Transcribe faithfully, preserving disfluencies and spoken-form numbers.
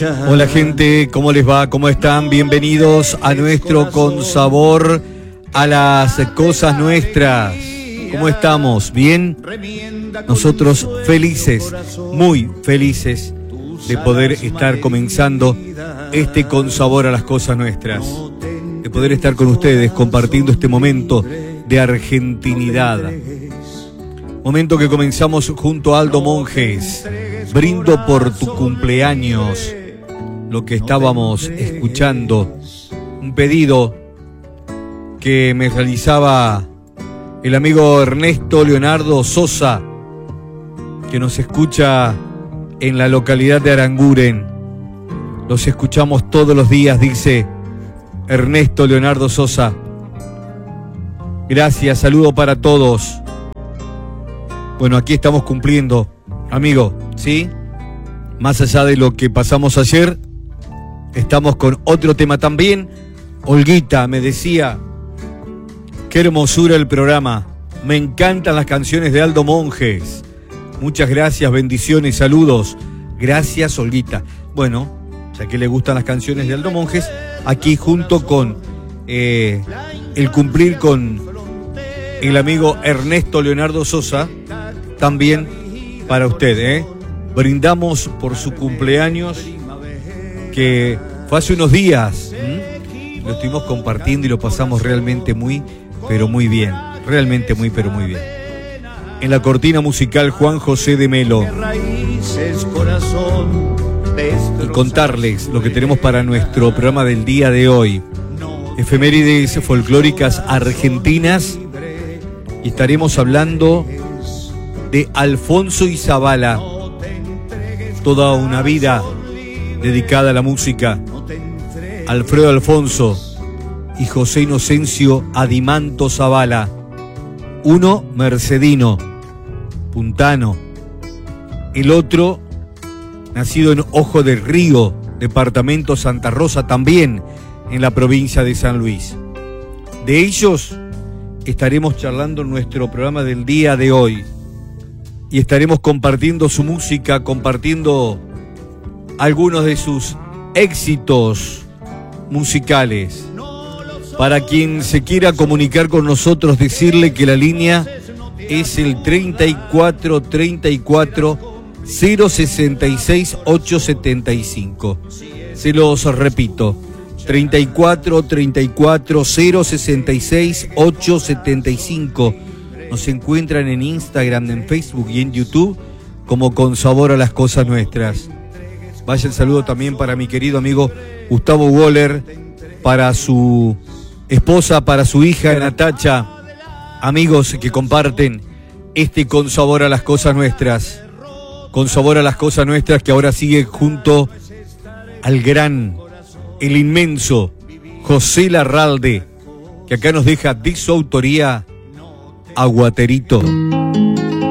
Hola gente, ¿cómo les va? ¿Cómo están? Bienvenidos a nuestro Con Sabor a las Cosas Nuestras. ¿Cómo estamos? ¿Bien? Nosotros felices, muy felices de poder estar comenzando este Con Sabor a las Cosas Nuestras. De poder estar con ustedes compartiendo este momento de argentinidad. Momento que comenzamos junto a Aldo Monjes. Brindo por tu cumpleaños. Lo que estábamos escuchando. Un pedido que me realizaba el amigo Ernesto Leonardo Sosa, que nos escucha en la localidad de Aranguren. Los escuchamos todos los días, dice Ernesto Leonardo Sosa. Gracias, saludo para todos. Bueno, aquí estamos cumpliendo, amigo, ¿sí? Más allá de lo que pasamos ayer, estamos con otro tema también. Olguita me decía, qué hermosura el programa, me encantan las canciones de Aldo Monjes. Muchas gracias, bendiciones, saludos. Gracias, Olguita. Bueno, ya que le gustan las canciones de Aldo Monjes, aquí junto con eh, el cumplir con el amigo Ernesto Leonardo Sosa, también para usted, ¿eh? Brindamos por su cumpleaños, que fue hace unos días. ¿Mm? Lo estuvimos compartiendo y lo pasamos realmente muy, pero muy bien. Realmente muy, pero muy bien. En la cortina musical, Juan José de Melo. Y contarles lo que tenemos para nuestro programa del día de hoy. Efemérides folclóricas argentinas. Y estaremos hablando de Alfonso Izabala, toda una vida dedicada a la música. Alfredo Alfonso y José Inocencio Adimanto Zabala, uno mercedino, puntano, el otro nacido en Ojo del Río, departamento Santa Rosa, también en la provincia de San Luis. De ellos estaremos charlando en nuestro programa del día de hoy. Y estaremos compartiendo su música, compartiendo algunos de sus éxitos musicales. Para quien se quiera comunicar con nosotros, decirle que la línea es el treinta y cuatro treinta y cuatro cero sesenta y seis ochocientos setenta y cinco. Se los repito, treinta y cuatro treinta y cuatro cero sesenta y seis ochocientos setenta y cinco. Nos encuentran en Instagram, en Facebook y en YouTube como Con Sabor a las Cosas Nuestras. Vaya el saludo también para mi querido amigo Gustavo Waller, para su esposa, para su hija Natacha, amigos que comparten este Con Sabor a las Cosas Nuestras. Con Sabor a las Cosas Nuestras, que ahora sigue junto al gran, el inmenso José Larralde, que acá nos deja de su autoría Aguaterito.